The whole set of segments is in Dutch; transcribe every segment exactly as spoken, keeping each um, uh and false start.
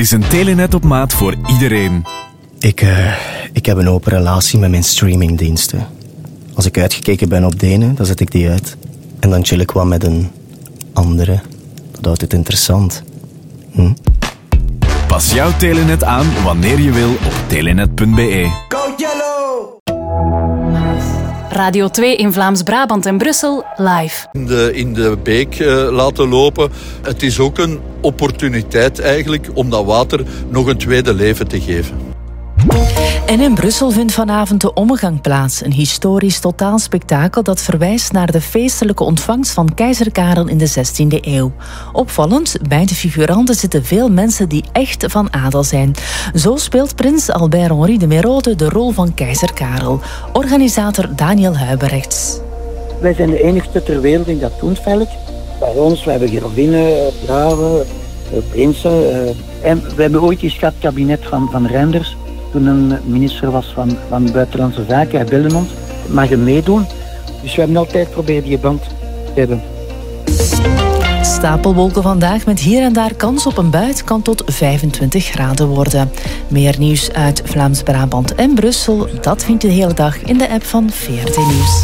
is een telenet op maat voor iedereen. Ik, uh, ik heb een open relatie met mijn streamingdiensten. Als ik uitgekeken ben op de ene, dan zet ik die uit. En dan chill ik wat met een andere. Dat houdt het interessant. Hm? Pas jouw telenet aan wanneer je wil op telenet punt be. Code Yellow! Radio twee in Vlaams-Brabant en Brussel live. In de, in de beek uh, laten lopen. Het is ook een opportuniteit eigenlijk om dat water nog een tweede leven te geven. En in Brussel vindt vanavond de Ommegang plaats. Een historisch totaalspektakel dat verwijst naar de feestelijke ontvangst van keizer Karel in de zestiende eeuw. Opvallend, bij de figuranten zitten veel mensen die echt van adel zijn. Zo speelt prins Albert-Henri de Merode de rol van keizer Karel. Organisator Daniel Huibrechts. Wij zijn de enigste ter wereld die dat doen, feitelijk. Bij ons, we hebben gerovinnen, braven, prinsen. En we hebben ooit eens gehad het kabinet van, van Reinders. Toen een minister was van, van Buitenlandse Zaken, hij belde ons. Mag je meedoen? Dus we hebben altijd geprobeerd die band te hebben. Stapelwolken vandaag met hier en daar kans op een bui. Het kan tot vijfentwintig graden worden. Meer nieuws uit Vlaams-Brabant en Brussel, dat vindt u de hele dag in de app van V R T Nieuws.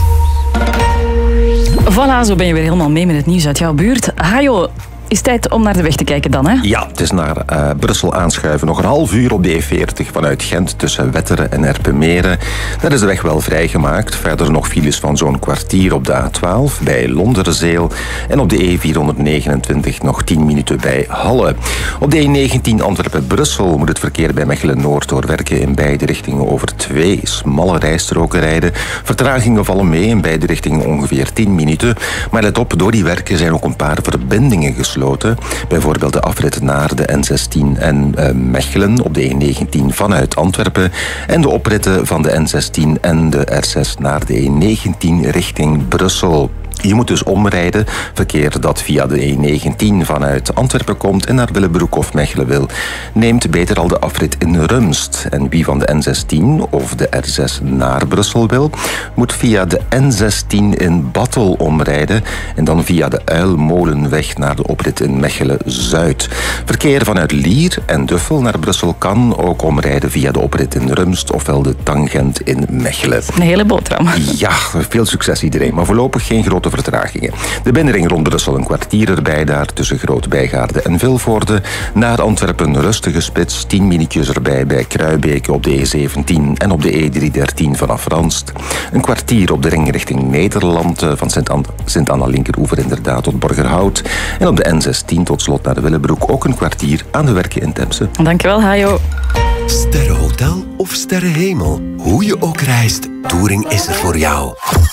Voilà, zo ben je weer helemaal mee met het nieuws uit jouw buurt. Hajo, is tijd om naar de weg te kijken dan, hè? Ja, het is naar uh, Brussel aanschuiven. Nog een half uur op de E veertig vanuit Gent tussen Wetteren en Erpenmeren. Daar is de weg wel vrijgemaakt. Verder nog files van zo'n kwartier op de A twaalf bij Londerzeel. En op de E vierhonderdnegenentwintig nog tien minuten bij Halle. Op de E negentien Antwerpen-Brussel moet het verkeer bij Mechelen-Noord doorwerken in beide richtingen over twee smalle rijstroken rijden. Vertragingen vallen mee in beide richtingen ongeveer tien minuten. Maar let op, door die werken zijn ook een paar verbindingen gesloten. Bijvoorbeeld de afrit naar de N zestien en uh, Mechelen op de E negentien vanuit Antwerpen en de opritten van de N zestien en de R zes naar de E negentien richting Brussel. Je moet dus omrijden. Verkeer dat via de E negentien vanuit Antwerpen komt en naar Willebroek of Mechelen wil, neemt beter al de afrit in Rumst. En wie van de N zestien of de R zes naar Brussel wil, moet via de N zestien in Battel omrijden en dan via de Uilmolenweg naar de oprit in Mechelen-Zuid. Verkeer vanuit Lier en Duffel naar Brussel kan ook omrijden via de oprit in Rumst ofwel de tangent in Mechelen. Een hele boterham. Ja, veel succes iedereen, maar voorlopig geen grote vertragingen. De binnenring rond Brussel een kwartier erbij daar tussen Groot-Bijgaarde en Vilvoorde. Naar Antwerpen rustige spits, tien minuutjes erbij bij Kruibeke op de E zeventien en op de E driehonderddertien vanaf Ranst. Een kwartier op de ring richting Nederland van Sint-Anna Linkeroever inderdaad tot Borgerhout. En op de N zestien tot slot naar de Willebroek ook een kwartier aan de werken in Temse. Dankjewel, Hajo. Sterrenhotel of sterrenhemel, hoe je ook reist, Touring is er voor jou.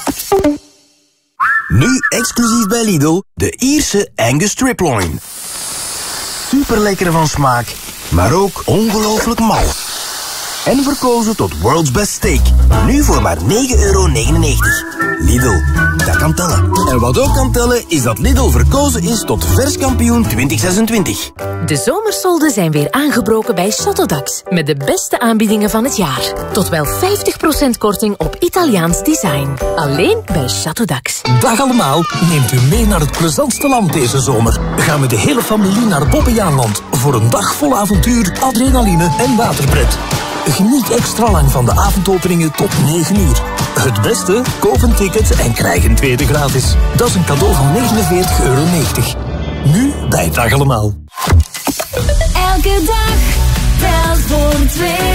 Nu exclusief bij Lidl, de Ierse Angus Striploin. Super lekker van smaak, maar ook ongelooflijk mal. En verkozen tot World's Best Steak. Nu voor maar negen euro negenennegentig. Lidl, dat kan tellen. En wat ook kan tellen is dat Lidl verkozen is tot verskampioen twintig zesentwintig. De zomersolden zijn weer aangebroken bij Château met de beste aanbiedingen van het jaar. Tot wel vijftig procent korting op Italiaans design. Alleen bij Château. Dag allemaal, neemt u mee naar het plezantste land deze zomer. Gaan we de hele familie naar Bobbejaanland voor een dag vol avontuur, adrenaline en waterpret. Geniet extra lang van de avondopeningen tot negen uur. Het beste? Koop een ticket en krijg een tweede gratis. Dat is een cadeau van negenenveertig euro negentig. Nu bij Dag allemaal. Elke dag telt voor twee.